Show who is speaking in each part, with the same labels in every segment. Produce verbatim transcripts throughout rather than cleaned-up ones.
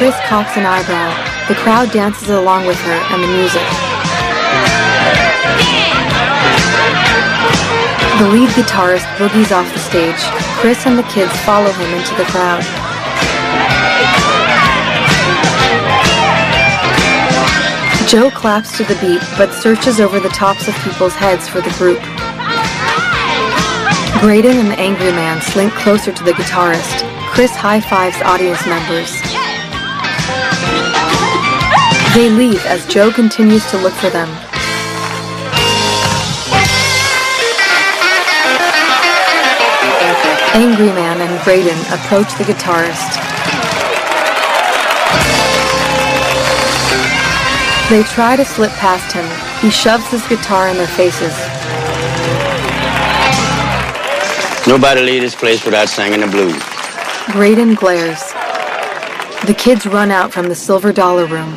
Speaker 1: Chris cocks an eyebrow. The crowd dances along with her and the music. The lead guitarist boogies off the stage. Chris and the kids follow him into the crowd. Joe claps to the beat, but searches over the tops of people's heads for the group. Graydon and the Angry Man slink closer to the guitarist. Chris high-fives audience members. They leave as Joe continues to look for them. Angry Man and Graydon approach the guitarist. They try to slip past him. He shoves his guitar in their faces.
Speaker 2: Nobody leave this place without singing the blues.
Speaker 1: Graydon glares. The kids run out from the Silver Dollar Room.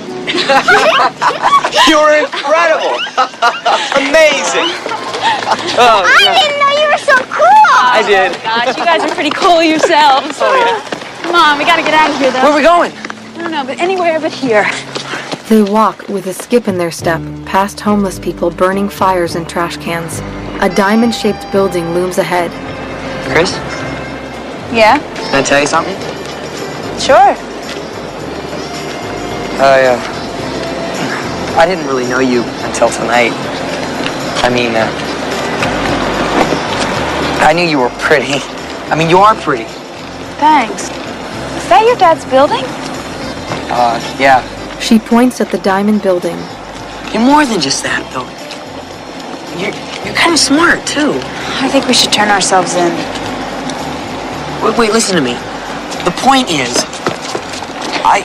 Speaker 3: You're incredible! Amazing! Oh,
Speaker 4: I
Speaker 3: yeah.
Speaker 4: didn't know you were so cool!
Speaker 3: I did.
Speaker 5: Oh, gosh, you guys are pretty cool yourselves.
Speaker 3: Oh, yeah.
Speaker 5: Come on, we gotta get out of here, though.
Speaker 3: Where are we going?
Speaker 5: I don't know, but anywhere but here.
Speaker 1: They walk with a skip in their step, past homeless people burning fires in trash cans. A diamond-shaped building looms ahead.
Speaker 3: Chris?
Speaker 5: Yeah?
Speaker 3: Can I tell you something?
Speaker 5: Sure.
Speaker 3: I, uh, I didn't really know you until tonight. I mean, uh, I knew you were pretty. I mean, you are pretty.
Speaker 5: Thanks. Is that your dad's building?
Speaker 3: Uh, yeah.
Speaker 1: She points at the diamond building.
Speaker 3: You're more than just that, though. You're, you're kind of smart, too.
Speaker 5: I think we should turn ourselves in.
Speaker 3: Wait, wait, listen to me. The point is, I...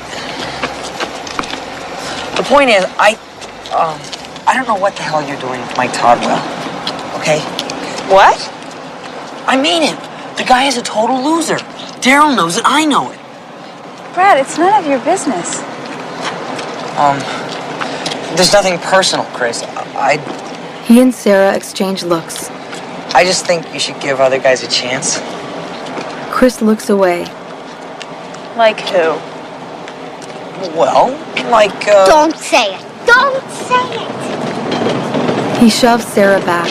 Speaker 3: The point is, I... Um, I don't know what the hell you're doing with Mike Todwell. Okay?
Speaker 5: What?
Speaker 3: I mean it. The guy is a total loser. Daryl knows it. I know it.
Speaker 5: Brad, it's none of your business.
Speaker 3: Um, there's nothing personal, Chris. I...
Speaker 1: He and Sarah exchange looks.
Speaker 3: I just think you should give other guys a chance.
Speaker 1: Chris looks away.
Speaker 5: Like who?
Speaker 3: Well, like, uh...
Speaker 4: Don't say it. Don't say it.
Speaker 1: He shoves Sarah back.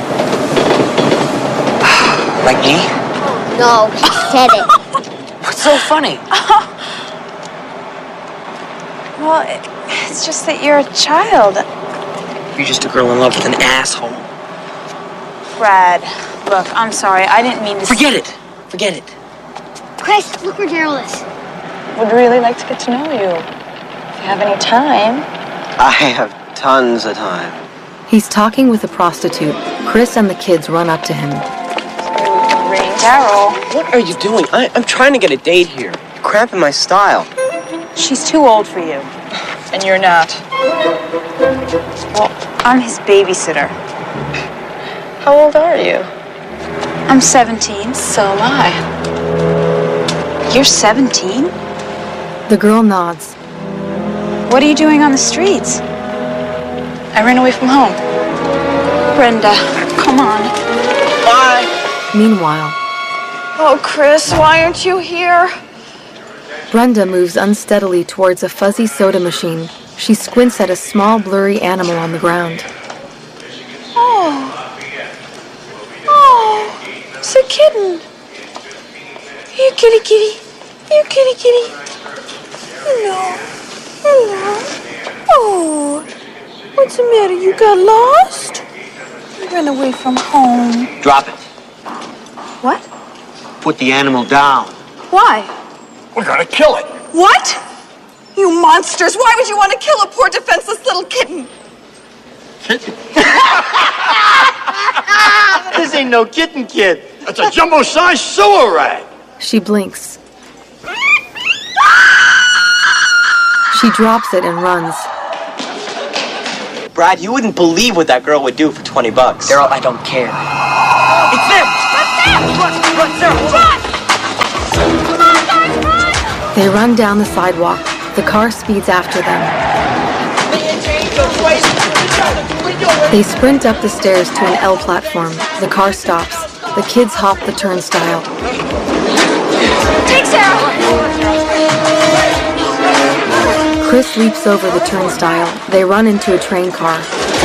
Speaker 3: Like me?
Speaker 4: No, he said it.
Speaker 3: What's so funny?
Speaker 5: Well, it, it's just that you're a child.
Speaker 3: You're just a girl in love with an asshole.
Speaker 5: Brad, look, I'm sorry. I didn't mean to...
Speaker 3: Forget it. Forget it.
Speaker 4: Chris, look where Daryl is.
Speaker 5: Would really like to get to know you. If you have any time.
Speaker 6: I have tons of time.
Speaker 1: He's talking with a prostitute. Chris and the kids run up to him.
Speaker 5: Ring Daryl.
Speaker 6: What are you doing? I, I'm trying to get a date here. You're cramping my style.
Speaker 5: She's too old for you. And you're not. Well, I'm his babysitter.
Speaker 6: How old are you?
Speaker 5: I'm seventeen. So am I. You're seventeen?
Speaker 1: The girl nods.
Speaker 5: What are you doing on the streets? I ran away from home. Brenda, come on.
Speaker 6: Bye.
Speaker 1: Meanwhile,
Speaker 5: Oh, Chris, why aren't you here?
Speaker 1: Brenda moves unsteadily towards a fuzzy soda machine. She squints at a small, blurry animal on the ground.
Speaker 5: Oh. Oh, it's a kitten. Here, kitty, kitty. Here, kitty, kitty. Hello. Hello. Oh. What's the matter? You got lost? You ran away from home.
Speaker 6: Drop it.
Speaker 5: What?
Speaker 6: Put the animal down.
Speaker 5: Why?
Speaker 6: We're gonna kill it.
Speaker 7: What? You monsters! Why would you want to kill a poor defenseless little kitten?
Speaker 6: Kitten? This ain't no kitten kid. That's a jumbo-sized sewer rat.
Speaker 1: She blinks. She drops it and runs.
Speaker 6: Brad, you wouldn't believe what that girl would do for twenty bucks.
Speaker 3: Daryl, I don't care.
Speaker 6: It's them! Run, run, Sarah, run!
Speaker 4: Come on, guys, run!
Speaker 1: They run down the sidewalk. The car speeds after them. They sprint up the stairs to an L platform. The car stops. The kids hop the turnstile.
Speaker 5: Take Sarah!
Speaker 1: leaps over the turnstile. They run into a train car.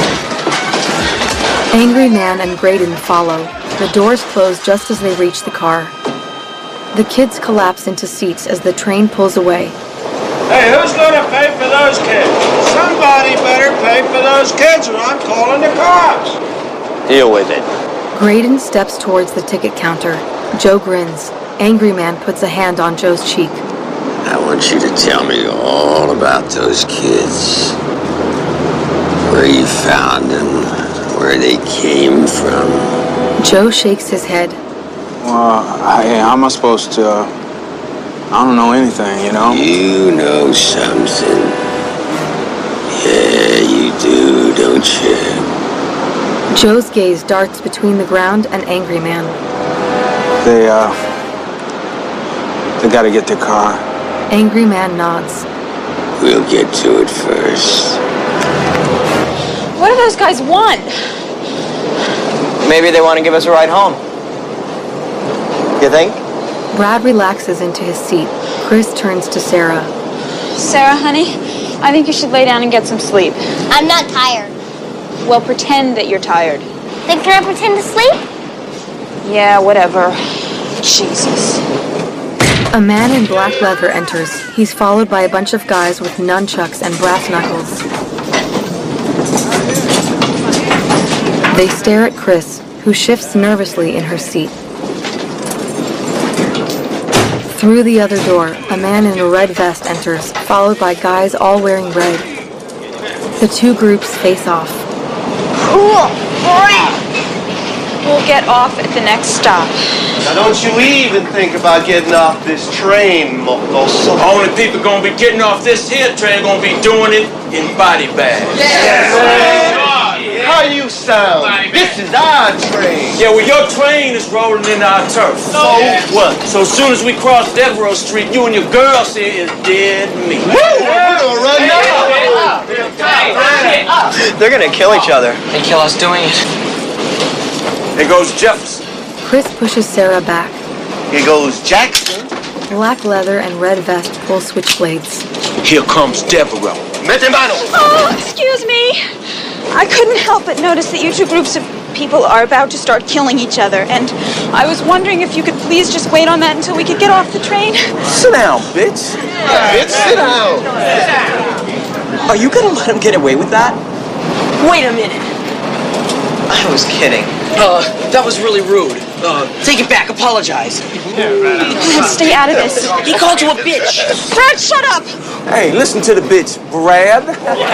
Speaker 1: Angry Man and Graydon follow. The doors close just as they reach the car. The kids collapse into seats as the train pulls away.
Speaker 6: Hey, who's gonna pay for those kids? Somebody better pay for those kids or I'm calling the cops.
Speaker 2: Deal with it.
Speaker 1: Graydon steps towards the ticket counter. Joe grins. Angry Man puts a hand on Joe's cheek.
Speaker 8: I want you to tell me all about those kids. Where you found them, where they came from.
Speaker 1: Joe shakes his head.
Speaker 9: Well, I, how am I supposed to... Uh, I don't know anything, you know?
Speaker 8: You know something. Yeah, you do, don't you?
Speaker 1: Joe's gaze darts between the ground and Angry Man.
Speaker 9: They, uh... They gotta get their car.
Speaker 1: Angry Man nods.
Speaker 8: We'll get to it first.
Speaker 5: What do those guys want?
Speaker 3: Maybe they want to give us a ride home. You think?
Speaker 1: Brad relaxes into his seat. Chris turns to Sarah.
Speaker 5: Sarah, honey, I think you should lay down and get some sleep.
Speaker 4: I'm not tired.
Speaker 5: Well, pretend that you're tired.
Speaker 4: Then can I pretend to sleep?
Speaker 5: Yeah, whatever. Jesus.
Speaker 1: A man in black leather enters. He's followed by a bunch of guys with nunchucks and brass knuckles. They stare at Chris, who shifts nervously in her seat. Through the other door, a man in a red vest enters, followed by guys all wearing red. The two groups face off.
Speaker 4: Cool. Brad.
Speaker 5: We'll get off at the next stop.
Speaker 6: Now don't you even think about getting off this train, Mocoso.
Speaker 10: Only people gonna be getting off this here train gonna be doing it in body bags.
Speaker 6: Yes. How you sound? This is our train.
Speaker 10: Yeah, well, your train is rolling in our turf.
Speaker 6: So what?
Speaker 10: So as soon as we cross Devereaux Street, you and your girls here is dead meat.
Speaker 6: Woo! We're gonna run down.
Speaker 3: They're gonna kill each other. They kill us doing it.
Speaker 10: There goes Jefferson.
Speaker 1: Chris pushes Sarah back.
Speaker 6: Here goes Jackson.
Speaker 1: Black leather and red vest pull switchblades.
Speaker 10: Here comes Devereaux.
Speaker 6: Mete mano.
Speaker 5: Oh, excuse me. I couldn't help but notice that you two groups of people are about to start killing each other, and I was wondering if you could please just wait on that until we could get off the train.
Speaker 10: Sit down, bitch.
Speaker 6: Yeah, bitch, sit down.
Speaker 3: Are you gonna let him get away with that?
Speaker 7: Wait a minute.
Speaker 3: I was kidding.
Speaker 11: Uh, that was really rude. Uh, take it back. Apologize.
Speaker 5: Brad, stay out of this.
Speaker 11: He called you a bitch.
Speaker 5: Brad, shut up!
Speaker 10: Hey, listen to the bitch, Brad.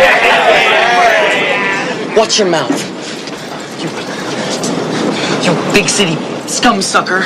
Speaker 11: Watch your mouth. You, you big city scum sucker.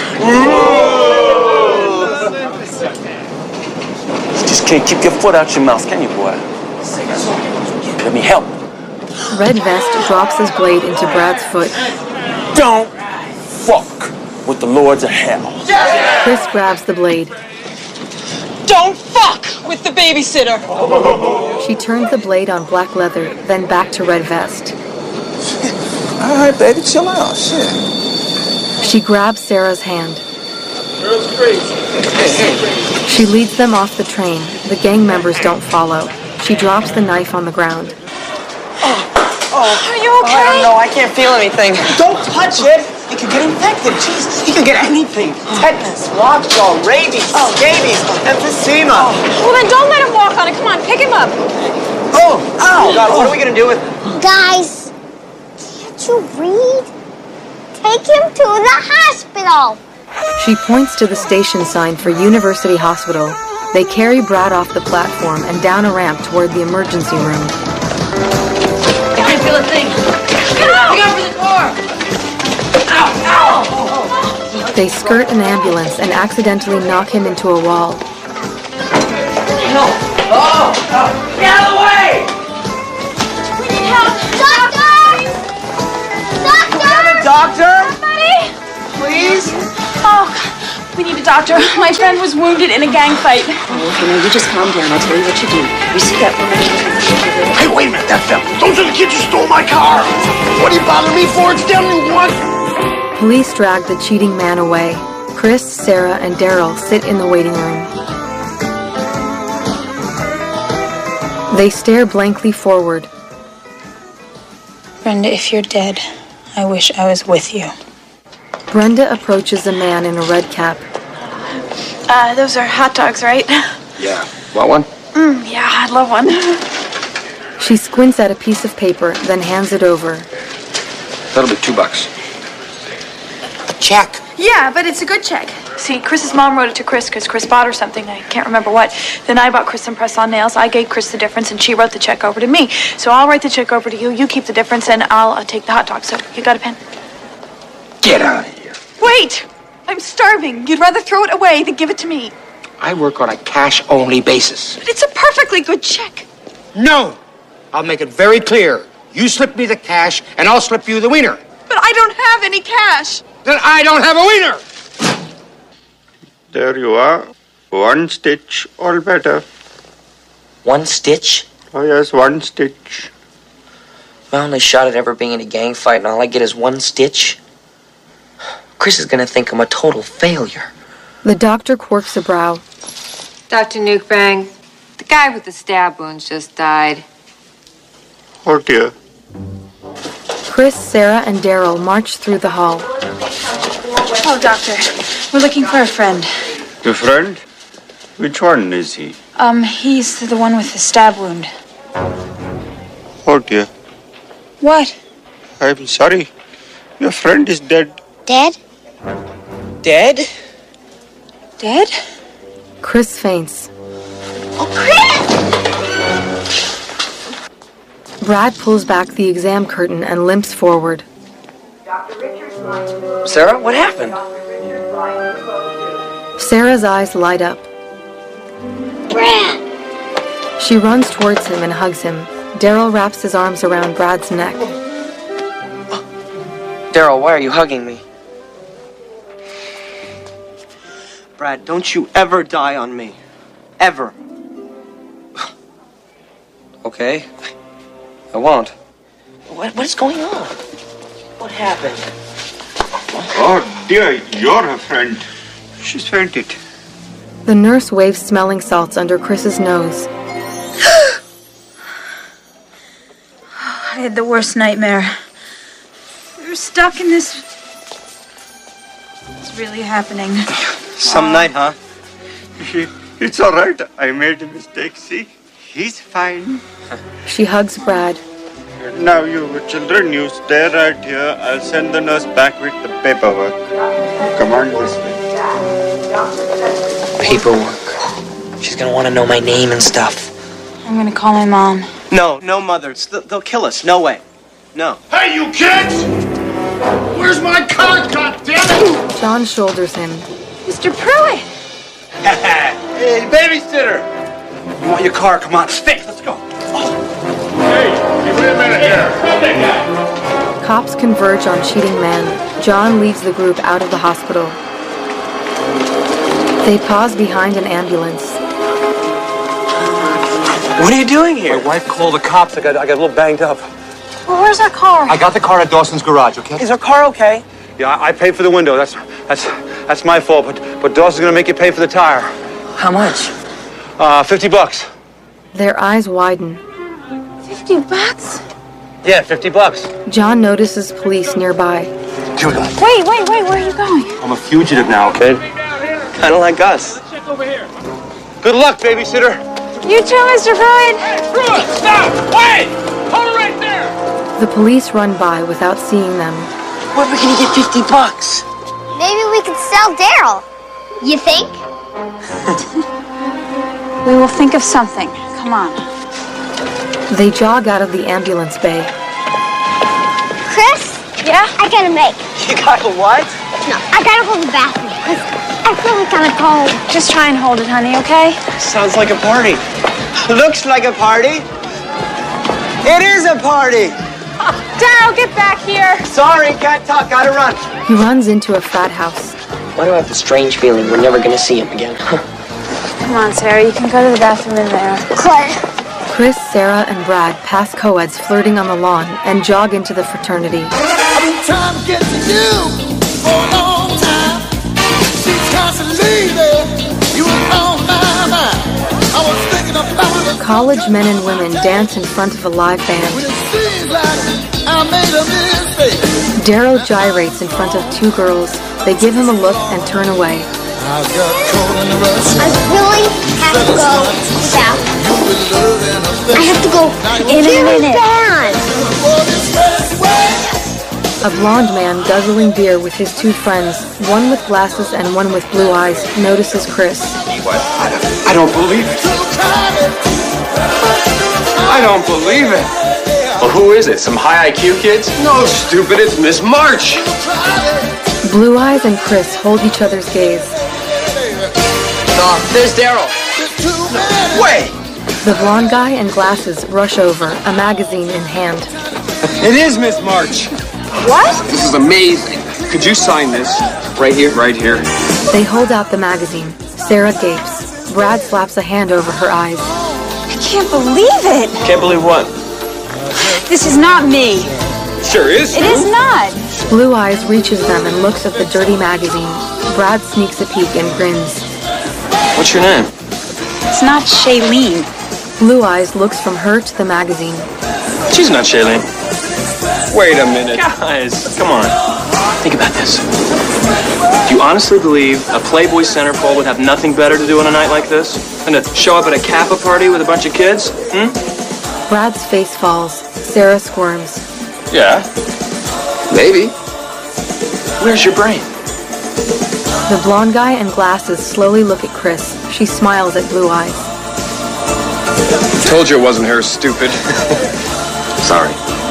Speaker 10: You just can't keep your foot out your mouth, can you, boy? Let me help.
Speaker 1: Red vest drops his blade into Brad's foot.
Speaker 10: Don't fuck with the lords of hell.
Speaker 1: Chris grabs the blade.
Speaker 7: Don't fuck with the babysitter.
Speaker 1: She turns the blade on black leather, then back to red vest.
Speaker 10: All right, baby, chill out. Shit.
Speaker 1: She grabs Sarah's hand.
Speaker 6: Girl's crazy.
Speaker 1: She leads them off the train. The gang members don't follow. She drops the knife on the ground.
Speaker 3: Oh,
Speaker 5: Are you okay?
Speaker 3: I don't know. I can't feel anything.
Speaker 11: Don't touch it. You could get infected. Jesus, you could get anything.
Speaker 3: Tetanus, lockjaw, rabies, scabies, emphysema.
Speaker 5: Well, then don't let him walk on it. Come on, pick him up.
Speaker 3: Oh, ow. God, what are we gonna do with him?
Speaker 4: Guys, can't you read? Take him to the hospital.
Speaker 1: She points to the station sign for University Hospital. They carry Brad off the platform and down a ramp toward the emergency room.
Speaker 11: I can't feel a thing. Look out for the car. Ow, ow.
Speaker 1: They skirt an ambulance and accidentally knock him into a wall.
Speaker 11: No. Oh, oh. Get out of the way.
Speaker 5: We need help.
Speaker 4: Doctor! Doctor!
Speaker 3: Doctor?
Speaker 5: Somebody?
Speaker 3: Please?
Speaker 5: Oh, we need a doctor. My friend was wounded in a gang fight.
Speaker 12: Okay, now you just calm down. I'll tell you what you do. You see that woman over there?
Speaker 6: Hey, wait a minute, that fella. Those are the kids who stole my car. What are you bothering me for? It's down Route one.
Speaker 1: Police drag the cheating man away. Chris, Sarah, and Daryl sit in the waiting room. They stare blankly forward.
Speaker 5: Brenda, if you're dead, I wish I was with you.
Speaker 1: Brenda approaches a man in a red cap.
Speaker 5: Uh, those are hot dogs, right?
Speaker 10: Yeah. Want one?
Speaker 5: Mm, yeah, I'd love one.
Speaker 1: She squints at a piece of paper, then hands it over.
Speaker 10: That'll be two bucks.
Speaker 7: A check? Yeah, but it's a good check. See, Chris's mom wrote it to Chris because Chris bought her something. I can't remember what. Then I bought Chris some press-on nails. I gave Chris the difference, and she wrote the check over to me. So I'll write the check over to you. You keep the difference, and I'll uh, take the hot dog. So you got a pen?
Speaker 10: Get out of here.
Speaker 7: Wait! I'm starving. You'd rather throw it away than give it to me.
Speaker 10: I work on a cash-only basis.
Speaker 7: But it's a perfectly good check.
Speaker 13: No! I'll make it very clear. You slip me the cash, and I'll slip you the wiener.
Speaker 7: But I don't have any cash.
Speaker 13: Then I don't have a wiener!
Speaker 14: There you are. One stitch, all better.
Speaker 3: One stitch?
Speaker 14: Oh, yes, one stitch.
Speaker 3: My only shot at ever being in a gang fight, and all I get is one stitch? Chris is gonna think I'm a total failure.
Speaker 1: The doctor quirks a brow.
Speaker 15: Doctor Nukebang, the guy with the stab wounds just died.
Speaker 14: Oh, dear.
Speaker 1: Chris, Sarah, and Daryl march through the hall.
Speaker 5: Oh, doctor, we're looking for a friend.
Speaker 14: Your friend? Which one is he?
Speaker 5: Um, he's the one with the stab wound.
Speaker 14: Oh, dear.
Speaker 5: What?
Speaker 14: I'm sorry. Your friend is dead.
Speaker 4: Dead?
Speaker 3: Dead?
Speaker 5: Dead?
Speaker 1: Chris faints.
Speaker 4: Oh, Chris!
Speaker 1: Brad pulls back the exam curtain and limps forward.
Speaker 3: Sarah, what happened?
Speaker 1: Sarah's eyes light up.
Speaker 4: Brad!
Speaker 1: She runs towards him and hugs him. Daryl wraps his arms around Brad's neck.
Speaker 3: Daryl, why are you hugging me?
Speaker 16: Brad, don't you ever die on me. Ever.
Speaker 3: Okay. I won't. What, what is going on? What happened?
Speaker 14: Oh, dear, you're a friend. She's fainted.
Speaker 1: The nurse waves smelling salts under Chris's nose.
Speaker 5: I had the worst nightmare. We were stuck in this... It's really happening.
Speaker 16: Some night, huh?
Speaker 14: It's all right. I made a mistake. See? He's fine.
Speaker 1: She hugs Brad.
Speaker 14: Now, you children, you stay right here. I'll send the nurse back with the paperwork. Come on this way.
Speaker 3: Paperwork. She's gonna want to know my name and stuff.
Speaker 5: I'm gonna call my mom.
Speaker 16: No, no, Mother. It's th- they'll kill us. No way. No.
Speaker 6: Hey, you kids! Where's my car, goddammit?
Speaker 1: John shoulders him.
Speaker 5: Mister Pruitt!
Speaker 6: Hey, babysitter!
Speaker 16: You want your car? Come on, stick. Let's go.
Speaker 6: Hey, hey, wait a minute here. Stop that guy.
Speaker 1: Cops converge on cheating man. John leads the group out of the hospital. They pause behind an ambulance.
Speaker 16: What are you doing here?
Speaker 10: My wife called the cops. I got, I got a little banged up.
Speaker 5: Well, where's our car?
Speaker 10: I got the car at Dawson's garage, okay?
Speaker 16: Is our car okay?
Speaker 10: Yeah, I, I paid for the window. That's that's that's my fault. But but Dawson's gonna make you pay for the tire.
Speaker 3: How much?
Speaker 10: Uh, fifty bucks.
Speaker 1: Their eyes widen.
Speaker 5: Fifty bucks?
Speaker 10: Yeah, fifty bucks.
Speaker 1: John notices police nearby.
Speaker 10: Here we go.
Speaker 5: Wait, wait, wait, where are you going?
Speaker 10: I'm a fugitive now, okay?
Speaker 16: Kind of like us.
Speaker 6: Check over here.
Speaker 10: Good luck, babysitter.
Speaker 5: You too, Mister Pruitt.
Speaker 6: Hey, Pruitt, stop! Wait! Hold it right there!
Speaker 1: The police run by without seeing them.
Speaker 3: Where are we gonna get fifty bucks?
Speaker 4: Maybe we could sell Daryl. You think?
Speaker 5: We will think of something. Come on.
Speaker 1: They jog out of the ambulance bay.
Speaker 4: Chris?
Speaker 5: Yeah?
Speaker 4: I gotta make.
Speaker 16: You got a what?
Speaker 4: No, I gotta go to the bathroom. Chris, I feel like I'm cold.
Speaker 5: Just try and hold it, honey, okay?
Speaker 16: Sounds like a party. Looks like a party. It is a party.
Speaker 5: Daryl, get back here.
Speaker 16: Sorry, can't talk. Gotta run.
Speaker 1: He runs into a frat house.
Speaker 3: Why do I have the strange feeling we're never gonna see him again?
Speaker 5: Come on, Sarah, you can go to the bathroom in there.
Speaker 4: Chris.
Speaker 1: Chris, Sarah, and Brad pass co-eds flirting on the lawn and jog into the fraternity.
Speaker 17: I've been trying to get to you for a long time. She's constantly there. You were on my mind. I was thinking about it.
Speaker 1: College men and women dance in front of a live band. Daryl gyrates in front of two girls. They give him a look and turn away.
Speaker 4: I really have to go without. I have to go in a minute.
Speaker 1: A blonde man guzzling beer with his two friends, one with glasses and one with blue eyes, notices Chris.
Speaker 18: What? I don't, I don't believe it. I don't believe it.
Speaker 19: Well, who is it? Some high I Q kids?
Speaker 18: No, stupid, it's Miss March.
Speaker 1: Blue Eyes and Chris hold each other's gaze.
Speaker 3: No, there's Daryl.
Speaker 18: Wait!
Speaker 1: The blonde guy and glasses rush over, a magazine in hand.
Speaker 18: It is Miss March.
Speaker 7: What?
Speaker 18: This is amazing. Could you sign this? Right here? Right here.
Speaker 1: They hold out the magazine. Sarah gapes. Brad slaps a hand over her eyes.
Speaker 5: I can't believe it.
Speaker 19: Can't believe what?
Speaker 5: This is not me.
Speaker 18: Sure is.
Speaker 5: It is not.
Speaker 1: Blue Eyes reaches them and looks at the dirty magazine. Brad sneaks a peek and grins.
Speaker 19: What's your name?
Speaker 5: It's not Shailene.
Speaker 1: Blue Eyes looks from her to the magazine.
Speaker 19: She's not Shailene.
Speaker 18: Wait a minute.
Speaker 19: Guys, come on. Think about this. Do you honestly believe a Playboy centerfold would have nothing better to do on a night like this than to show up at a Kappa party with a bunch of kids? Hmm?
Speaker 1: Brad's face falls. Sarah squirms.
Speaker 19: Yeah. Maybe. Where's your brain?
Speaker 1: The blonde guy and glasses slowly look at Chris. She smiles at Blue Eyes.
Speaker 18: Told you it wasn't her, stupid.
Speaker 19: Sorry.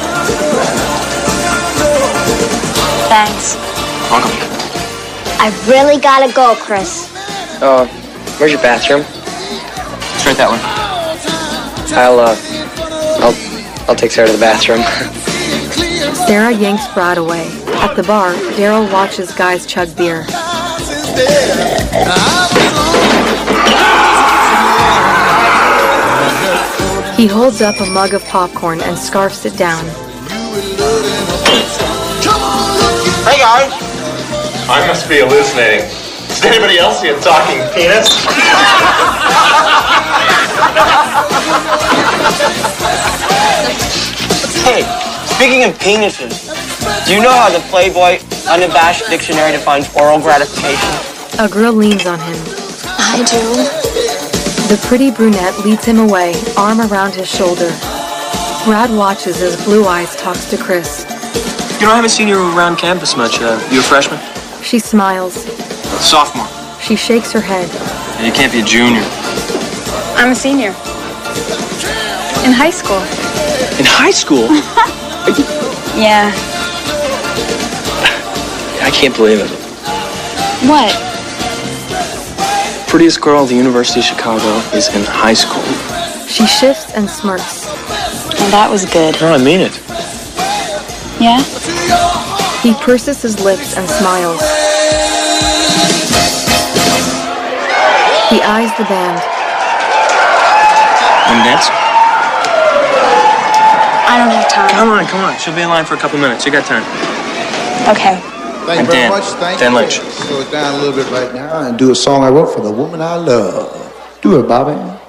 Speaker 4: Thanks.
Speaker 19: Welcome.
Speaker 4: I really gotta go, Chris.
Speaker 3: Uh, where's your bathroom?
Speaker 19: It's right that way.
Speaker 3: I'll, uh, I'll, I'll take Sarah to the bathroom.
Speaker 1: Sarah yanks Brad away. At the bar, Daryl watches guys chug beer. He holds up a mug of popcorn and scarfs it down.
Speaker 20: Hey guys! I must be hallucinating. Is anybody else here talking penis?
Speaker 16: Hey, speaking of penises, do you know how the Playboy Unabashed Dictionary defines oral gratification?
Speaker 1: A girl leans on him.
Speaker 5: I do.
Speaker 1: The pretty brunette leads him away, arm around his shoulder. Brad watches as Blue Eyes talks to Chris.
Speaker 19: You know, I haven't seen you around campus much. Uh, you a freshman?
Speaker 1: She smiles.
Speaker 19: Sophomore.
Speaker 1: She shakes her head.
Speaker 19: You can't be a junior.
Speaker 7: I'm a senior. In high school.
Speaker 19: In high school?
Speaker 7: Yeah.
Speaker 19: I can't believe it.
Speaker 7: What?
Speaker 19: Prettiest girl at the University of Chicago is in high school.
Speaker 1: She shifts and smirks.
Speaker 7: Well, that was good.
Speaker 19: No, I mean it.
Speaker 7: Yeah?
Speaker 1: He purses his lips and smiles. He eyes the band.
Speaker 19: Want to dance?
Speaker 7: I don't have time.
Speaker 19: Come on, come on. She'll be in line for a couple minutes. You got time.
Speaker 7: Okay.
Speaker 17: Thank
Speaker 19: I'm
Speaker 17: you very
Speaker 19: Dan.
Speaker 17: much. Thank
Speaker 19: Dan
Speaker 17: you.
Speaker 19: Lynch.
Speaker 17: Slow it down a little bit right now and do a song I wrote for the woman I love. Do it, Bobby.